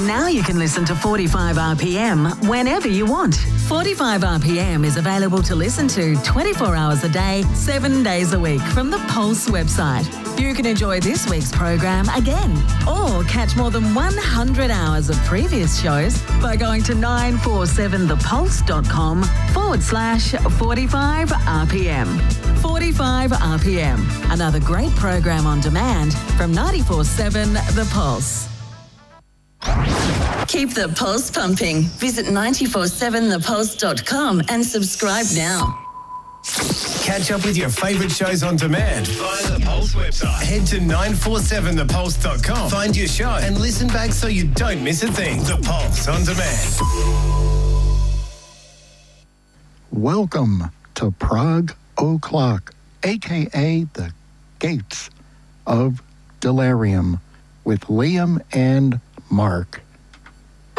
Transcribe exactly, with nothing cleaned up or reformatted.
Now you can listen to forty-five R P M whenever you want. forty-five R P M is available to listen to twenty-four hours a day, seven days a week from the Pulse website. You can enjoy this week's program again or catch more than one hundred hours of previous shows by going to nine four seven the pulse dot com forward slash forty-five R P M. forty-five R P M, another great program on demand from ninety-four seven The Pulse. Keep the pulse pumping. Visit nine four seven the pulse dot com and subscribe now. Catch up with your favourite shows on demand via the Pulse website. Head to nine four seven the pulse dot com. Find your show and listen back so you don't miss a thing. The Pulse on demand. Welcome to Prague O'Clock, a k a the Gates of Delirium, with Liam and Mark.